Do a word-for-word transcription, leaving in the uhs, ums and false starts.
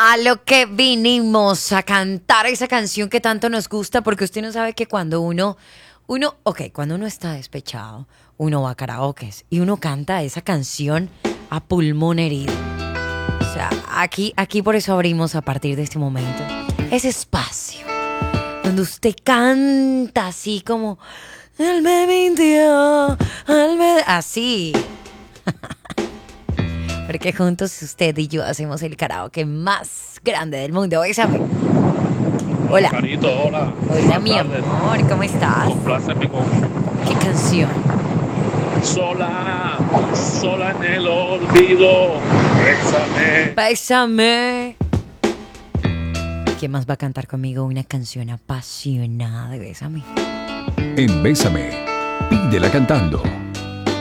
A lo que vinimos a cantar esa canción que tanto nos gusta, porque usted no sabe que cuando uno, uno, ok, cuando uno está despechado, uno va a karaokes y uno canta esa canción a pulmón herido. O sea, aquí, aquí por eso abrimos a partir de este momento ese espacio donde usted canta así como él me mintió, él me... así. Porque juntos usted y yo hacemos el karaoke más grande del mundo. Bésame. Hola. Carito, hola. Hola, mi Buenas tardes. amor. ¿Cómo estás? Compláceme con ¿Qué canción? sola, sola en el olvido. Bésame. Bésame. ¿Quién más va a cantar conmigo una canción apasionada de Bésame? En Bésame, pídela cantando.